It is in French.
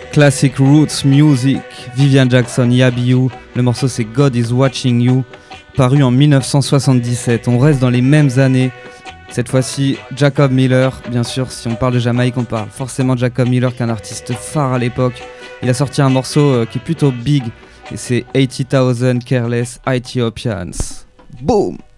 Classic Roots Music, Vivian Jackson, Yabiou. Le morceau c'est God is Watching You, paru en 1977. On reste dans les mêmes années. Cette fois-ci, Jacob Miller. Bien sûr, si on parle de Jamaïque, on parle forcément de Jacob Miller, qui est un artiste phare à l'époque. Il a sorti un morceau qui est plutôt big, et c'est 80,000 Careless Ethiopians. Boom!